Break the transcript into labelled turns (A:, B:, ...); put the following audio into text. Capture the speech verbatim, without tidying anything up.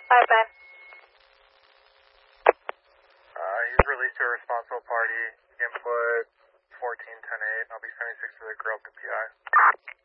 A: Five five.
B: Uh, he's released to a responsible party. Input fourteen ten eight. I'll be sending six to the grill to P I.